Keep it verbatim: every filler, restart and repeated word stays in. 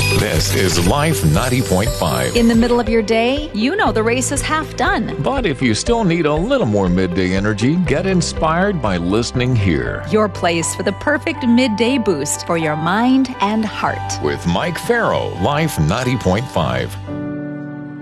This is Life ninety point five. In the middle of your day, you know the race is half done. But if you still need a little more midday energy, get inspired by listening here. Your place for the perfect midday boost for your mind and heart. With Mike Farrow, Life ninety point five.